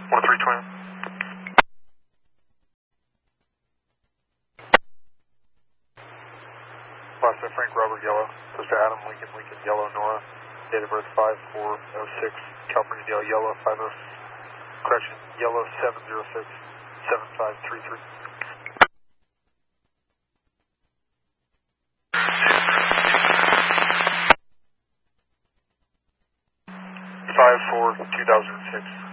1320. Last name Frank Robert Yellow. Post to Adam Lincoln Lincoln Yellow Nora. Date of birth 5406. California Dale Yellow 50. Correction Yellow 706 7533. 5/4/2006.